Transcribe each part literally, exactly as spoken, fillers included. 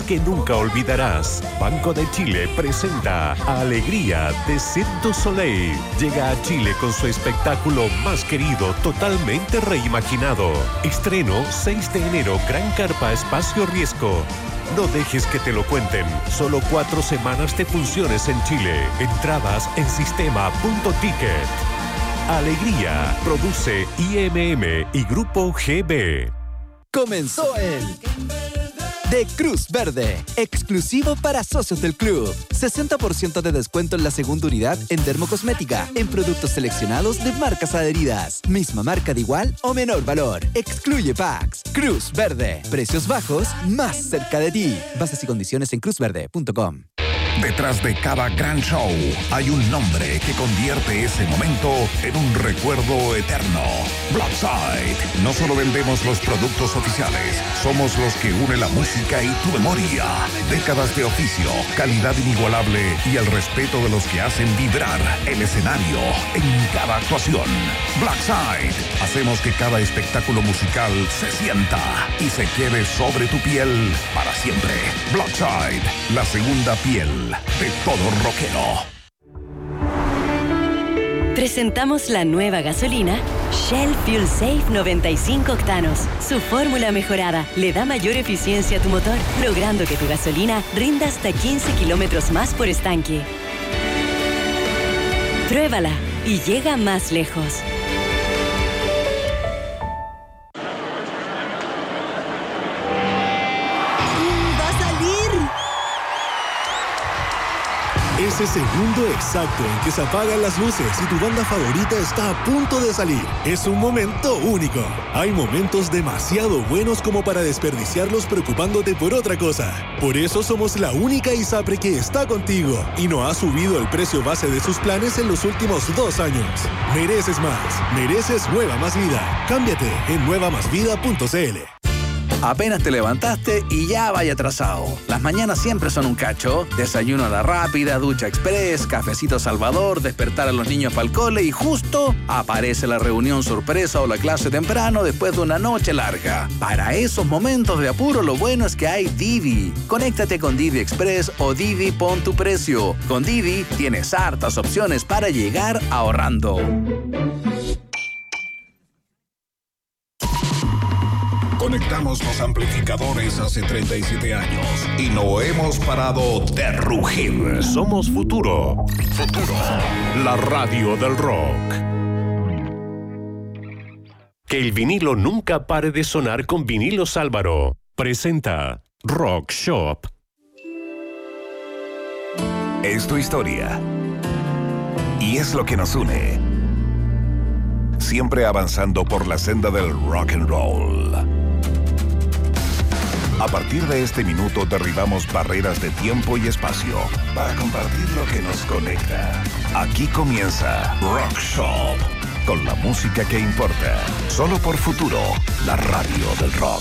que nunca olvidarás. Banco de Chile presenta Alegría de Cirque du Soleil. Llega a Chile con su espectáculo más querido, totalmente reimaginado. Estreno seis de enero, Gran Carpa Espacio Riesgo. No dejes que te lo cuenten. Solo cuatro semanas de funciones en Chile. Entradas en sistema punto ticket. Alegría. Produce I M M y Grupo G B. Comenzó el de Cruz Verde, exclusivo para socios del club. sesenta por ciento de descuento en la segunda unidad en dermocosmética, en productos seleccionados de marcas adheridas. Misma marca de igual o menor valor. Excluye packs. Cruz Verde. Precios bajos, más cerca de ti. Bases y condiciones en cruz verde punto com. Detrás de cada gran show hay un nombre que convierte ese momento en un recuerdo eterno. Blackside. No solo vendemos los productos oficiales, somos los que une la música y tu memoria. Décadas de oficio, calidad inigualable y el respeto de los que hacen vibrar el escenario en cada actuación. Blackside. Hacemos que cada espectáculo musical se sienta y se quede sobre tu piel para siempre. Blackside, la segunda piel de todo rockero. Presentamos la nueva gasolina Shell Fuel Safe noventa y cinco octanos. Su fórmula mejorada le da mayor eficiencia a tu motor, logrando que tu gasolina rinda hasta quince kilómetros más por estanque. Pruébala y llega más lejos. Ese segundo exacto en que se apagan las luces y tu banda favorita está a punto de salir. Es un momento único. Hay momentos demasiado buenos como para desperdiciarlos preocupándote por otra cosa. Por eso somos la única ISAPRE que está contigo y no ha subido el precio base de sus planes en los últimos dos años. Mereces más. Mereces Nueva Más Vida. Cámbiate en nueva más vida punto c l. Apenas te levantaste y ya vaya atrasado. Las mañanas siempre son un cacho. Desayuno a la rápida, ducha express, cafecito Salvador, despertar a los niños para el cole y justo aparece la reunión sorpresa o la clase temprano después de una noche larga. Para esos momentos de apuro lo bueno es que hay Didi. Conéctate con Didi Express o Didi Pon tu Precio. Con Didi tienes hartas opciones para llegar ahorrando. Conectamos los amplificadores hace treinta y siete años y no hemos parado de rugir. Somos Futuro. Futuro. La radio del rock. Que el vinilo nunca pare de sonar con Vinilos Álvaro. Presenta Rock Shop. Es tu historia. Y es lo que nos une. Siempre avanzando por la senda del rock and roll. A partir de este minuto derribamos barreras de tiempo y espacio para compartir lo que nos conecta. Aquí comienza Rock Shop, con la música que importa. Solo por Futuro, la radio del rock.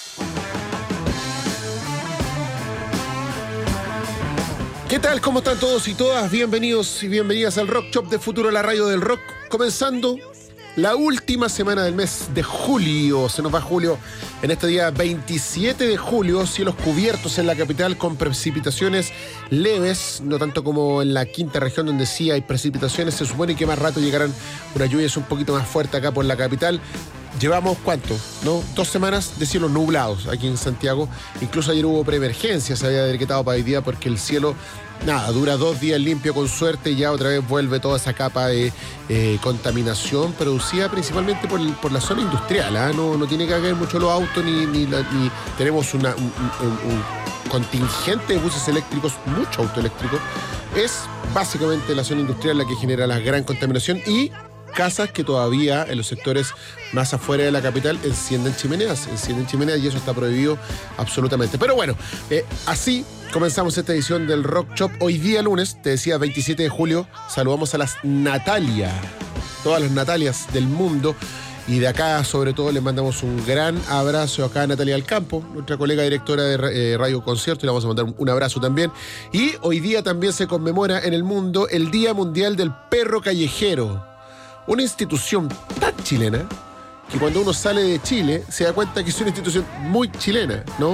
¿Qué tal? ¿Cómo están todos y todas? Bienvenidos y bienvenidas al Rock Shop de Futuro, la radio del rock. Comenzando la última semana del mes de julio. Se nos va julio en este día veintisiete de julio. Cielos cubiertos en la capital con precipitaciones leves, no tanto como en la quinta región donde sí hay precipitaciones. Se supone que más rato llegarán unas lluvias un poquito más fuertes acá por la capital. Llevamos, ¿cuánto? ¿No? Dos semanas de cielos nublados aquí en Santiago. Incluso ayer hubo preemergencia, se había decretado para hoy día porque el cielo, nada, dura dos días limpio con suerte y ya otra vez vuelve toda esa capa de eh, contaminación producida principalmente por, el, por la zona industrial. ¿eh? No, no tiene que ver mucho los autos ni, ni, la, ni tenemos una, un, un, un contingente de buses eléctricos, mucho auto eléctrico. Es básicamente la zona industrial la que genera la gran contaminación y casas que todavía en los sectores más afuera de la capital encienden chimeneas, encienden chimeneas y eso está prohibido absolutamente. Pero bueno, eh, así comenzamos esta edición del Rock Shop. Hoy día lunes, te decía veintisiete de julio, saludamos a las Natalia, todas las Natalias del mundo. Y de acá, sobre todo, les mandamos un gran abrazo acá a Natalia del Campo, nuestra colega directora de eh, Radio Concierto, y le vamos a mandar un abrazo también. Y hoy día también se conmemora en el mundo el Día Mundial del Perro Callejero, una institución tan chilena que cuando uno sale de Chile se da cuenta que es una institución muy chilena, ¿no?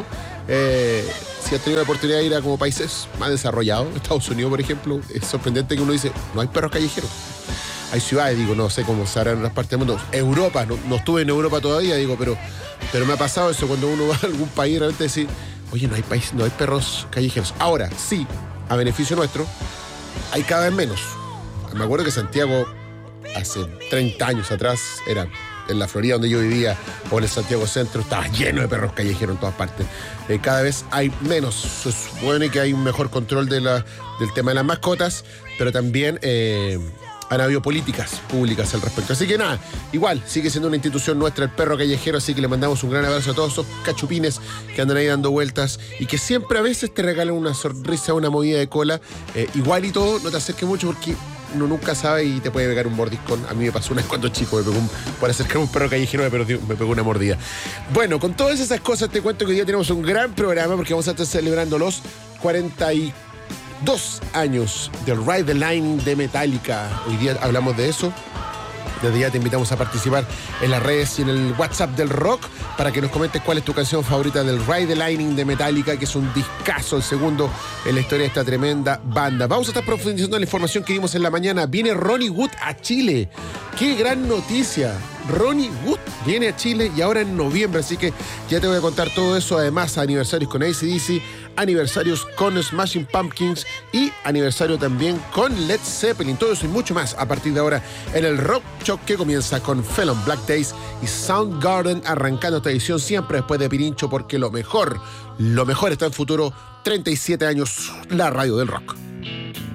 Eh, si has tenido la oportunidad de ir a como países más desarrollados, Estados Unidos, por ejemplo, es sorprendente que uno dice, no hay perros callejeros. Hay ciudades, digo, no sé cómo se hará en otras partes del mundo. Europa, no, no estuve en Europa todavía, digo, pero, pero me ha pasado eso cuando uno va a algún país, realmente decir, oye, no hay país, no hay perros callejeros. Ahora, sí, a beneficio nuestro, hay cada vez menos. Me acuerdo que Santiago, hace treinta años atrás, era en la Florida donde yo vivía, o en el Santiago Centro, estaba lleno de perros callejeros en todas partes. Eh, cada vez hay menos. Se supone que hay un mejor control de la, del tema de las mascotas, pero también eh, han habido políticas públicas al respecto. Así que nada, igual, sigue siendo una institución nuestra el perro callejero, así que le mandamos un gran abrazo a todos esos cachupines que andan ahí dando vueltas y que siempre a veces te regalan una sonrisa, una movida de cola. Eh, igual y todo, no te acerques mucho porque uno nunca sabe y te puede pegar un mordiscón. A mí me pasó una vez cuando chico, me pegó un, por acercarme a un perro callejero me pegó, me pegó una mordida. Bueno, con todas esas cosas te cuento que hoy día tenemos un gran programa porque vamos a estar celebrando los cuarenta y dos años del Ride the Lightning de Metallica. Hoy día hablamos de eso. Desde ya te invitamos a participar en las redes y en el WhatsApp del rock para que nos comentes cuál es tu canción favorita del Ride the Lightning de Metallica, que es un discazo, el segundo en la historia de esta tremenda banda. Vamos a estar profundizando en la información que vimos en la mañana. Viene Ronnie Wood a Chile. ¡Qué gran noticia! Ronnie Wood viene a Chile y ahora en noviembre, así que ya te voy a contar todo eso. Además, aniversarios con A C D C, aniversarios con Smashing Pumpkins y aniversario también con Led Zeppelin. Todo eso y mucho más a partir de ahora en el Rock Show, que comienza con Felon Black Days y Soundgarden, arrancando esta edición siempre después de Pirincho, porque lo mejor, lo mejor está en futuro. treinta y siete años, la radio del rock.